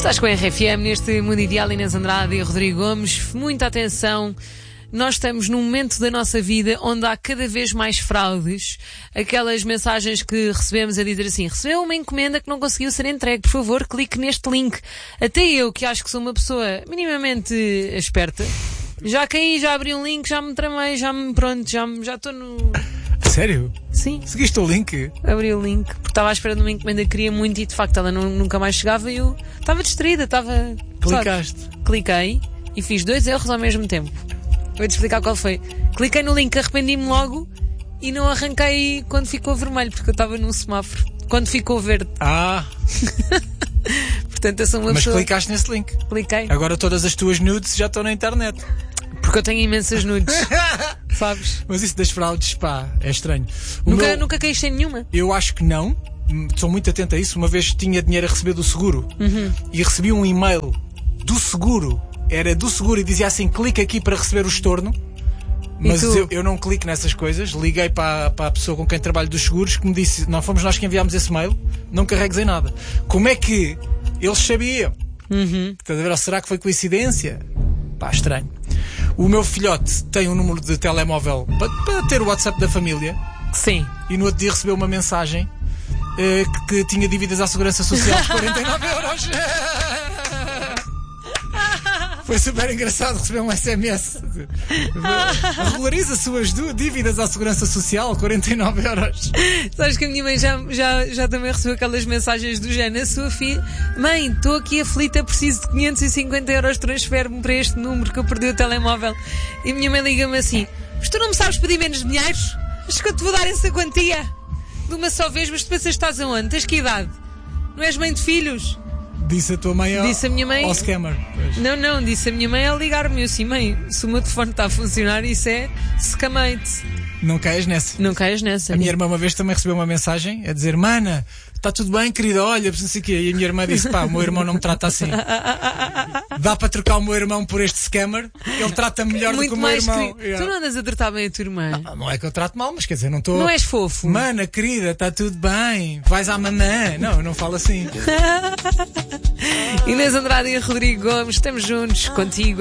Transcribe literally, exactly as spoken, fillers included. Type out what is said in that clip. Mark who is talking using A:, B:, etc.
A: Estás com a R F M neste Mundo Ideal, Inês Andrade e Rodrigo Gomes. Muita atenção. Nós estamos num momento da nossa vida onde há cada vez mais fraudes. Aquelas mensagens que recebemos a dizer assim: recebeu uma encomenda que não conseguiu ser entregue, por favor, clique neste link. Até eu, que acho que sou uma pessoa minimamente esperta, já caí, já abri um link, já me tramei, já me, pronto, já já estou no...
B: Sério?
A: Sim.
B: Seguiste o link?
A: Abri o link, porque estava à espera de uma encomenda que queria muito e de facto ela não, nunca mais chegava e eu estava distraída, estava...
B: Clicaste?
A: Sabes? Cliquei e fiz dois erros ao mesmo tempo. Vou-te explicar qual foi. Cliquei no link, arrependi-me logo e não arranquei quando ficou vermelho, porque eu estava num semáforo. Quando ficou verde.
B: Ah!
A: Portanto, eu sou uma
B: Mas
A: pessoa...
B: clicaste nesse link.
A: Cliquei.
B: Agora todas as tuas nudes já estão na internet.
A: Porque eu tenho imensas nudes. Sabes?
B: Mas isso das fraudes, pá, é estranho. O
A: Nunca,
B: meu-
A: nunca caíste em nenhuma?
B: Eu acho que não. Sou muito atento a isso. Uma vez tinha dinheiro a receber do seguro
A: Uhum.
B: e recebi um e-mail do seguro. Era do seguro e dizia assim: clica aqui para receber o estorno. Mas
A: tu?
B: eu, eu não clico nessas coisas. Liguei para, a- para a pessoa com quem trabalho dos seguros, que me disse: não fomos nós que enviámos esse mail, não carregues em nada. Como é que eles sabiam?
A: Uhum.
B: Estás a ver? Ou será que foi coincidência? Pá, estranho. O meu filhote tem um número de telemóvel para, para ter o WhatsApp da família
A: Sim.
B: e no outro dia recebeu uma mensagem eh, que, que tinha dívidas à Segurança Social de quarenta e nove euros. Foi super engraçado receber um S M S. Regulariza as suas du- dívidas à Segurança Social, quarenta e nove euros.
A: Sabes que a minha mãe já, já, já também recebeu aquelas mensagens do género: a sua filha, mãe, estou aqui aflita, preciso de quinhentos e cinquenta euros, transfere-me para este número que eu perdi o telemóvel. E a minha mãe liga-me assim: mas tu não me sabes pedir menos dinheiro? Acho que eu te vou dar essa quantia de uma só vez, mas tu pensas que estás aonde? Tens que idade? Não és mãe de filhos?
B: Disse a tua mãe ao,
A: Disse a minha mãe-
B: ao scammer. Pois.
A: Não, não, disse a minha mãe ao ligar-me. Eu assim: mãe, se o meu telefone está a funcionar, isso é scamate.
B: Não caias nessa.
A: Não caias nessa.
B: A minha irmã uma vez também recebeu uma mensagem a dizer: mana, está tudo bem, querida, olha, não sei o quê. E a minha irmã disse: pá, o meu irmão não me trata assim. Dá para trocar o meu irmão por este scammer? Ele trata-me melhor
A: Muito
B: do que o meu
A: mais
B: irmão.
A: que...
B: Yeah.
A: Tu não andas a tratar bem a tua irmã.
B: Ah, não é que eu trato mal, mas quer dizer, não estou...
A: Não és fofo.
B: Mana, querida, está tudo bem, vais à mamã. Não, eu não falo assim.
A: Inês Andrade e Rodrigo Gomes, estamos juntos contigo.